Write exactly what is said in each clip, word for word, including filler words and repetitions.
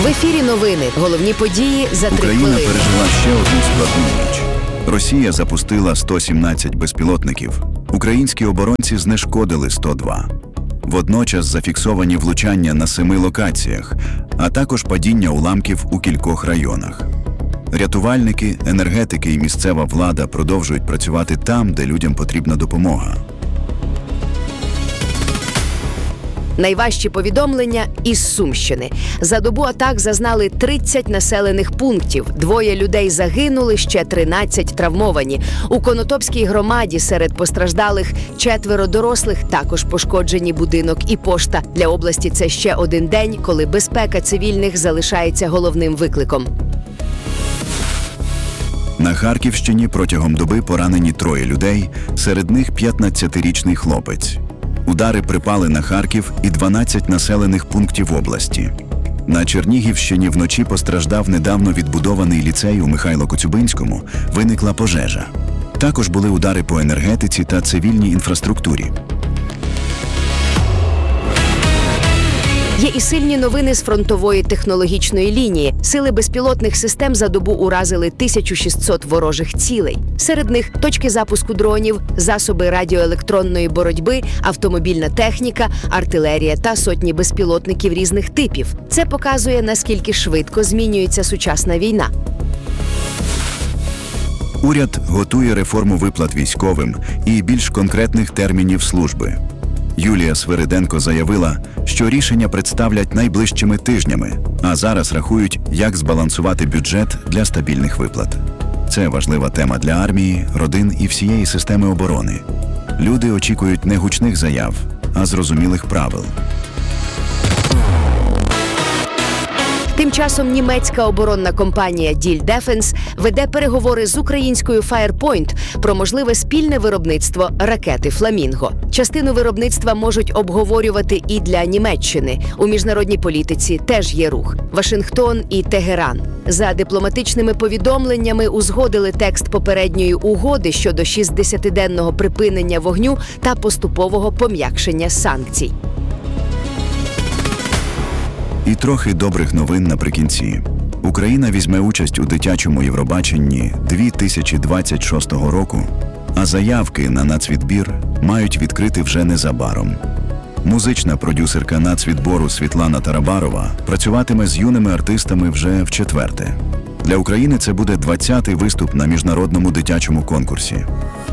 В ефірі новини. Головні події за три Україна хвилини. пережила ще одну складну ніч. Росія запустила сто сімнадцять безпілотників. Українські оборонці знешкодили сто два. Водночас зафіксовані влучання на семи локаціях, а також падіння уламків у кількох районах. Рятувальники, енергетики і місцева влада продовжують працювати там, де людям потрібна допомога. Найважчі повідомлення із Сумщини. За добу атак зазнали тридцять населених пунктів. Двоє людей загинули, ще тринадцять травмовані. У Конотопській громаді серед постраждалих четверо дорослих, також пошкоджені будинок і пошта. Для області це ще один день, коли безпека цивільних залишається головним викликом. На Харківщині протягом доби поранені троє людей, серед них п'ятнадцятирічний хлопець. Удари припали на Харків і дванадцять населених пунктів області. На Чернігівщині вночі постраждав недавно відбудований ліцей у Михайло-Коцюбинському, виникла пожежа. Також були удари по енергетиці та цивільній інфраструктурі. Є і сильні новини з фронтової технологічної лінії. Сили безпілотних систем за добу уразили тисячу шістсот ворожих цілей. Серед них точки запуску дронів, засоби радіоелектронної боротьби, автомобільна техніка, артилерія та сотні безпілотників різних типів. Це показує, наскільки швидко змінюється сучасна війна. Уряд готує реформу виплат військовим і більш конкретних термінів служби. Юлія Свириденко заявила, що рішення представлять найближчими тижнями, а зараз рахують, як збалансувати бюджет для стабільних виплат. Це важлива тема для армії, родин і всієї системи оборони. Люди очікують не гучних заяв, а зрозумілих правил. Тим часом німецька оборонна компанія Діль Дефенс веде переговори з українською Фаєрпойнт про можливе спільне виробництво ракети «Фламінго». Частину виробництва можуть обговорювати і для Німеччини. У міжнародній політиці теж є рух. Вашингтон і Тегеран. За дипломатичними повідомленнями узгодили текст попередньої угоди щодо шістдесятиденного припинення вогню та поступового пом'якшення санкцій. І трохи добрих новин наприкінці. Україна візьме участь у дитячому Євробаченні дві тисячі двадцять шостого року, а заявки на нацвідбір мають відкрити вже незабаром. Музична продюсерка нацвідбору Світлана Тарабарова працюватиме з юними артистами вже вчетверте. Для України це буде двадцятий виступ на міжнародному дитячому конкурсі.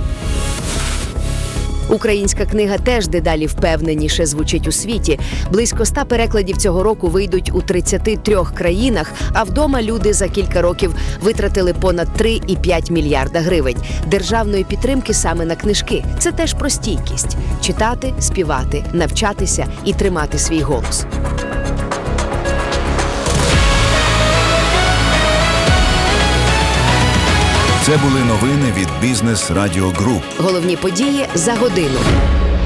Українська книга теж дедалі впевненіше звучить у світі. Близько ста перекладів цього року вийдуть у тридцяти трьох країнах, а вдома люди за кілька років витратили понад три і п'ять мільярда гривень державної підтримки саме на книжки. Це теж про стійкість – читати, співати, навчатися і тримати свій голос. Це були новини від Бізнес Радіо Груп. Головні події за годину.